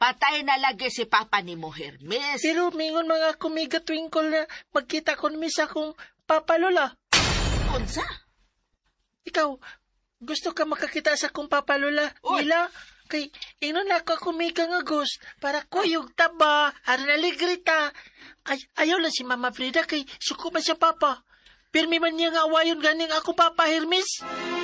Patay na lagi si Papa ni mo, Hermes. Pero mingon mga kumiga twinkle na magkita ko namin sa akong Papa Lola. Unsa? Ikaw, gusto ka makakita sa akong Papa Lola? Uy! Nila? Kay, inon na ako kumiga nga ghost para kuyog taba, aron aligrita. Ayaw lang si Mama Frida kay suko man siya Papa. Pirmi man niya nga awayon ganing ako Papa Hermes.